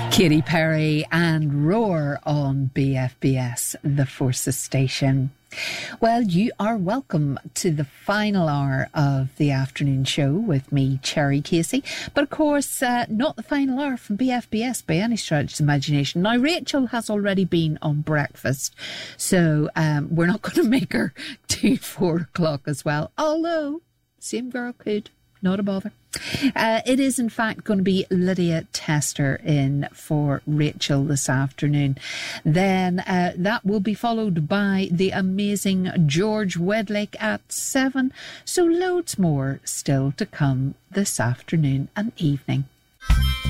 Katy Perry and Roar on BFBS, the Forces station. Well, you are welcome to the final hour of the afternoon show with me, Cherry Casey. But of course, not the final hour from BFBS by any stretch of imagination. Now, Rachel has already been on breakfast, so we're not going to make her do 4 o'clock as well. Although, same girl could. Not a bother. It is, in fact, going to be Lydia Tester in for Rachel this afternoon. Then that will be followed by the amazing George Wedlake at 7. So loads more still to come this afternoon and evening.